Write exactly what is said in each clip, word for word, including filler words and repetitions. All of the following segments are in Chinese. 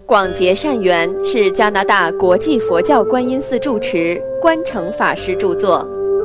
广结善缘是加拿大国际佛教观音寺住持观诚法师著作。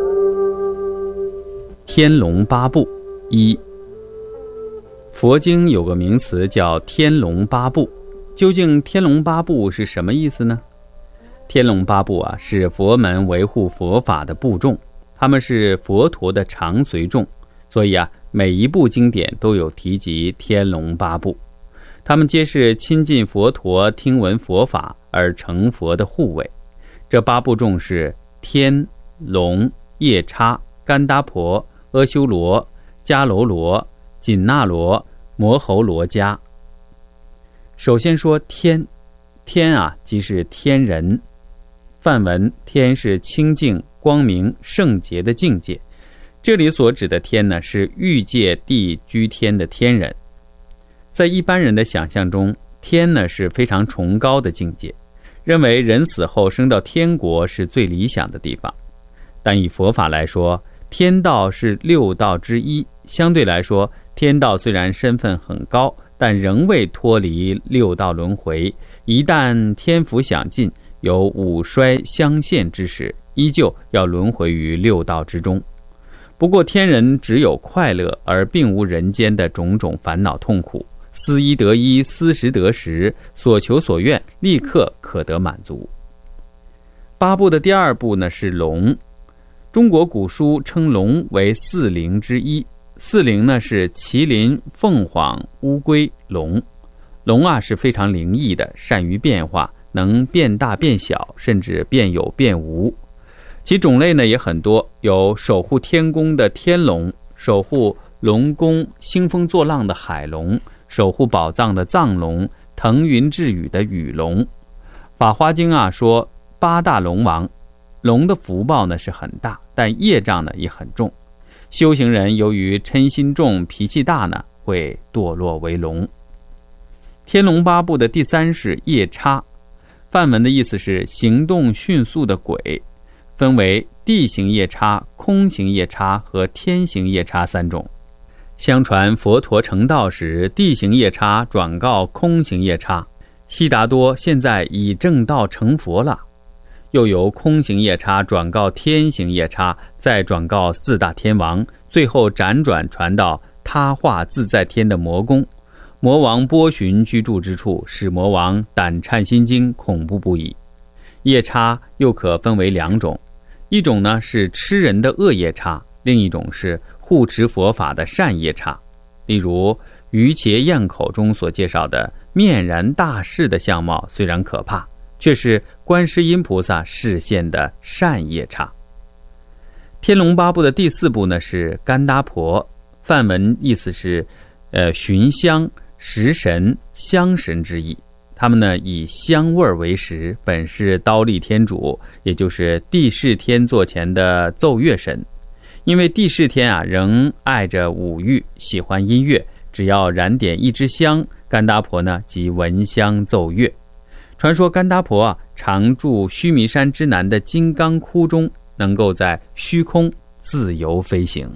天龙八部一，佛经有个名词叫天龙八部，究竟天龙八部是什么意思呢？天龙八部啊，是佛门维护佛法的部众，他们是佛陀的常随众，所以啊，每一部经典都有提及天龙八部。他们皆是亲近佛陀、听闻佛法而成佛的护卫。这八部众是天、龙、夜叉、干达婆、阿修罗、迦楼罗、紧那罗、摩喉罗伽。首先说天，天啊，即是天人。梵文天是清净、光明、圣洁的境界，这里所指的天呢，是欲界地居天的天人。在一般人的想象中，天呢是非常崇高的境界，认为人死后升到天国是最理想的地方。但以佛法来说，天道是六道之一，相对来说，天道虽然身份很高，但仍未脱离六道轮回。一旦天福享尽，有五衰相现之时，依旧要轮回于六道之中。不过天人只有快乐，而并无人间的种种烦恼痛苦。思一得一，思十得十，所求所愿立刻可得满足。八部的第二部呢是龙，中国古书称龙为四灵之一，四灵呢是麒麟、凤凰、乌龟、龙。龙啊是非常灵异的，善于变化，能变大变小，甚至变有变无。其种类呢也很多，有守护天宫的天龙，守护龙宫兴风作浪的海龙，守护宝藏的藏龙，腾云致雨的雨龙。法华经啊说八大龙王，龙的福报呢是很大，但业障呢也很重。修行人由于嗔心重、脾气大呢，会堕落为龙。天龙八部的第三是夜叉，梵文的意思是行动迅速的鬼，分为地行夜叉、空行夜叉和天行夜叉三种。相传佛陀成道时，地行夜叉转告空行夜叉，悉达多现在已正道成佛了。又由空行夜叉转告天行夜叉，再转告四大天王，最后辗转传到他化自在天的魔宫。魔王波旬居住之处，使魔王胆颤心惊，恐怖不已。夜叉又可分为两种，一种呢是吃人的恶夜叉，另一种是护持佛法的善夜叉。例如于伽宴口中所介绍的面然大士的相貌虽然可怕，却是观世音菩萨示现的善夜叉。天龙八部的第四部呢是干达婆，梵文意思是呃寻香、食神、香神之意。他们呢以香味为食，本是忉利天主，也就是帝释天座前的奏乐神。因为帝释天啊仍爱着五欲，喜欢音乐，只要燃点一支香，干达婆呢即闻香奏乐。传说干达婆啊常住须弥山之南的金刚窟中，能够在虚空自由飞行。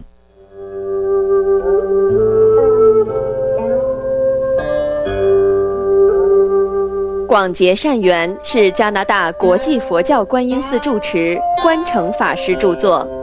广结善缘是加拿大国际佛教观音寺住持观诚法师著作。